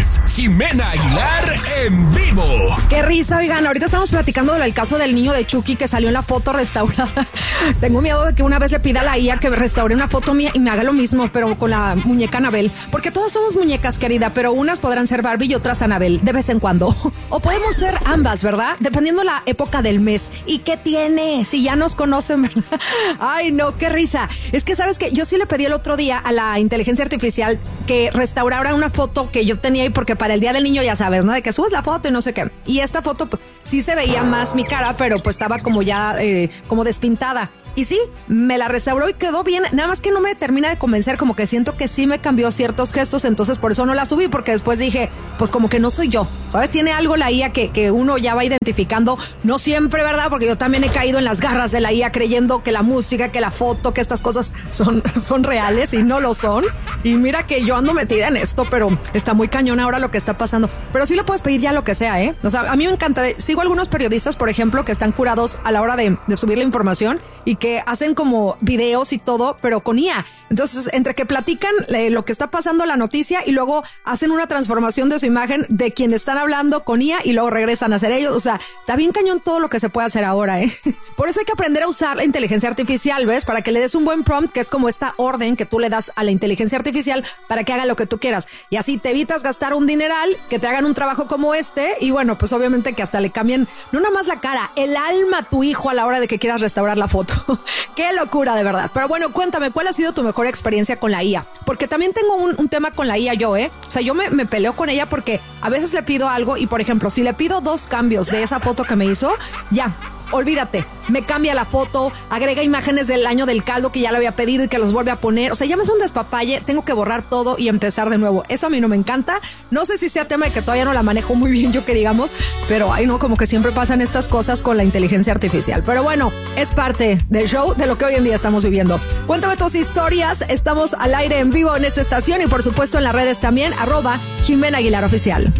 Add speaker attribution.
Speaker 1: es Jimena Aguilar en vivo.
Speaker 2: Qué risa, oigan, ahorita estamos platicando del caso del niño de Chucky que salió en la foto restaurada. Tengo miedo de que una vez le pida a la IA que restaure una foto mía y me haga lo mismo, pero con la muñeca Anabel. Porque todas somos muñecas, querida, pero unas podrán ser Barbie y otras Anabel, de vez en cuando. O podemos ser ambas, ¿verdad? Dependiendo la época del mes. ¿Y qué tiene? Si ya nos conocen, ¿verdad? Ay, no, qué risa. Es que, ¿sabes qué? Yo sí le pedí el otro día a la inteligencia artificial que restaurara una foto que yo tenía ahí, porque para el Día del Niño ya sabes, ¿no? De que subes la foto y no sé qué. Y esta foto pues, sí se veía más mi cara, pero pues estaba como ya como despintada. Y sí, me la restauró y quedó bien. Nada más que no me termina de convencer, como que siento que sí me cambió ciertos gestos, entonces por eso no la subí, porque después dije, pues como que no soy yo, ¿sabes? Tiene algo la IA que uno ya va identificando, no siempre, ¿verdad? Porque yo también he caído en las garras de la IA creyendo que la música, que la foto, que estas cosas son reales y no lo son. Y mira que yo ando metida en esto, pero está muy cañón ahora lo que está pasando. Pero sí le puedes pedir ya lo que sea, ¿eh? O sea, a mí me encanta. Sigo algunos periodistas, por ejemplo, que están curados a la hora de subir la información y que hacen como videos y todo, pero con IA. Entonces, entre que platican lo que está pasando, la noticia, y luego hacen una transformación de su imagen de quien están hablando con IA y luego regresan a ser ellos. O sea, está bien cañón todo lo que se puede hacer ahora, ¿eh? Por eso hay que aprender a usar la inteligencia artificial, ¿ves? Para que le des un buen prompt, que es como esta orden que tú le das a la inteligencia artificial para que haga lo que tú quieras. Y así te evitas gastar un dineral, que te hagan un trabajo como este, y bueno, pues obviamente que hasta le cambien, no nada más la cara, el alma a tu hijo a la hora de que quieras restaurar la foto. ¡Qué locura, de verdad! Pero bueno, cuéntame, ¿cuál ha sido tu mejor experiencia con la IA? Porque también tengo un tema con la IA yo, ¿eh? O sea, yo me peleo con ella porque a veces le pido algo y, por ejemplo, si le pido 2 cambios de esa foto que me hizo, ya, olvídate, me cambia la foto, agrega imágenes del año del caldo que ya le había pedido y que los vuelve a poner. O sea, ya me hace un despapalle, tengo que borrar todo y empezar de nuevo. Eso a mí no me encanta. No sé si sea tema de que todavía no la manejo muy bien yo, que digamos, pero ay no, como que siempre pasan estas cosas con la inteligencia artificial. Pero bueno, es parte del show de lo que hoy en día estamos viviendo. Cuéntame tus historias, estamos al aire en vivo en esta estación y por supuesto en las redes también, @Jimena Aguilar Oficial.